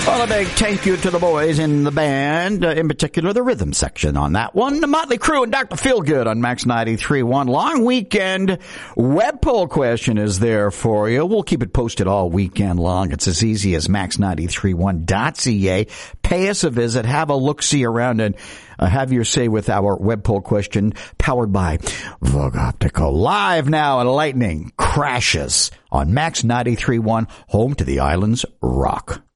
Well, a big thank you to the boys in the band, in particular the rhythm section on that one. The Motley Crue and Dr. Feelgood on Max 93.1. Long weekend web poll question is there for you. We'll keep it posted all weekend long. It's as easy as max931.ca. Pay us a visit, have a look-see around, and have your say with our web poll question, powered by Vogue Optical. Live now and lightning crashes on Max 93.1, home to the island's rock.